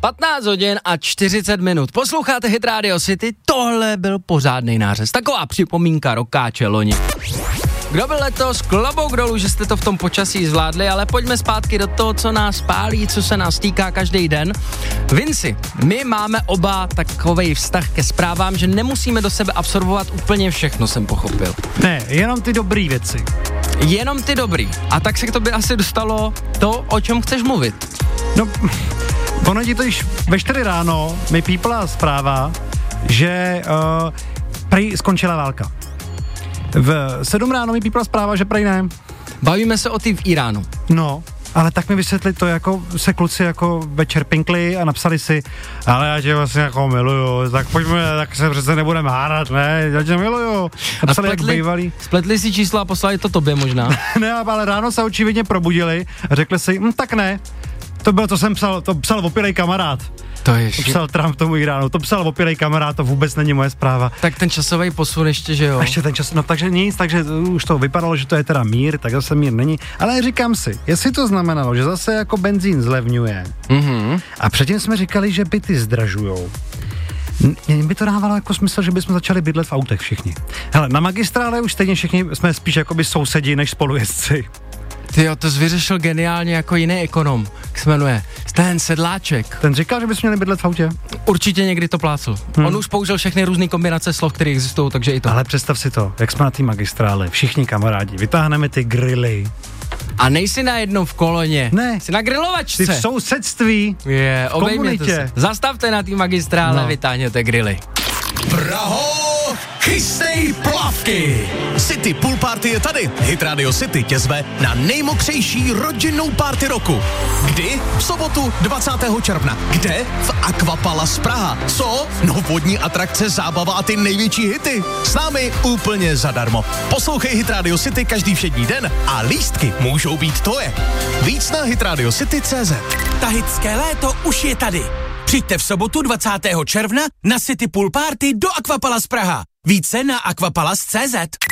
15 hodin a 40 minut. Posloucháte Hit Radio City, tohle byl pořádnej nářez. Taková připomínka rokáče loni. Kdo byl letos, klobouk dolů, že jste to v tom počasí zvládli, ale pojďme zpátky do toho, co nás pálí, co se nás týká každý den. Vinci, my máme oba takovej vztah ke zprávám, že nemusíme do sebe absorbovat úplně všechno, jsem pochopil. Ne, jenom ty dobrý věci. Jenom ty dobrý. A tak se k tobě asi dostalo to, o čem chceš mluvit. No, ono ti to již ve 4 ráno mi pípla zpráva, že prej skončila válka. V 7 ráno mi pípla zpráva, že prej ne. Bavíme se o ty v Iránu. No, ale tak mi vysvětli to, jako se kluci jako večer pinkli a napsali si, ale já tě vlastně jako miluju, tak pojďme, tak se přece nebudeme hádat, ne, já tě miluju. A spletli si čísla a poslali to tobě možná. Ne, ale ráno se očividně probudili a řekli si, tak ne, to bylo, to psal opilej kamarád. To psal Trump tomu Iránu, to psal opilej kamarád, to vůbec není moje zpráva. Tak ten časový posun ještě, že jo? Ještě ten čas, no takže nic, takže už to vypadalo, že to je teda mír, tak zase mír není. Ale říkám si, jestli to znamenalo, že zase jako benzín zlevňuje, a předtím jsme říkali, že byty zdražujou, mně by to dávalo jako smysl, že bychom začali bydlet v autech všichni. Hele, na magistrále už stejně všichni jsme spíš jakoby sousedi než spolujezdci. Tyjo, to vyřešil geniálně jako jiný ekonom, jak se jmenuje, ten Sedláček. Ten říkal, že bychom měli bydlet v autě? Určitě někdy to plácl. On už použil všechny různé kombinace slov, které existují, takže i to. Ale představ si to, jak jsme na té magistrále, všichni kamarádi, vytáhneme ty grily. A nejsi najednou v koloně. Ne. Jsi na grilovačce. Jsi v sousedství. Obejměte se. Zastavte na té magistrále, vytáhněte grily. Praho, chystej plavky! City Pool Party je tady. Hit Radio City tě zve na nejmokřejší rodinnou party roku. Kdy? V sobotu 20. června. Kde? V Aquapalace Praha. Co? No vodní atrakce, zábava a ty největší hity. S námi úplně zadarmo. Poslouchej Hit Radio City každý všední den a lístky můžou být tvoje. Víc na hitradiocity.cz. Tahitské léto už je tady. Přijďte v sobotu 20. června na City Pool Party do Aquapalace Praha. Více na aquapalace.cz.